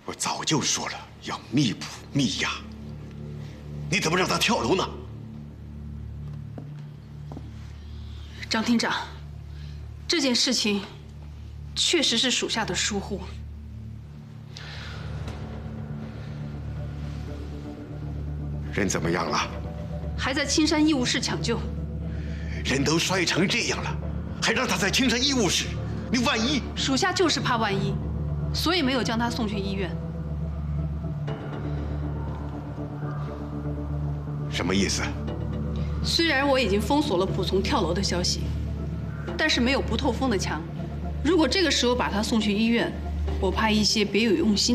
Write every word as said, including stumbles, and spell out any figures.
我早就说了要密捕密押，你怎么让他跳楼呢？ 张厅长，这件事情确实是属下的疏忽。 人怎么样了？ 还在青山医务室抢救。 人都摔成这样了，还让他在青山医务室，你万一…… 属下就是怕万一，所以没有将他送去医院。 什么意思？ 虽然我已经封锁了蒲松跳楼的消息，但是没有不透风的墙。如果这个时候把他送去医院，我怕一些别有用心